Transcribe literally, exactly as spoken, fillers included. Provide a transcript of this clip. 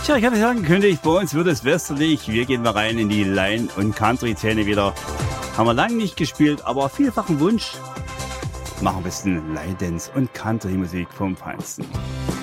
Tja, ich hatte es angekündigt, bei uns wird es westerlich. Wir gehen mal rein in die Line- und Country-Szene wieder. Haben wir lange nicht gespielt, aber vielfachen Wunsch. Machen ein bisschen Line-Dance und Country-Musik vom Feinsten.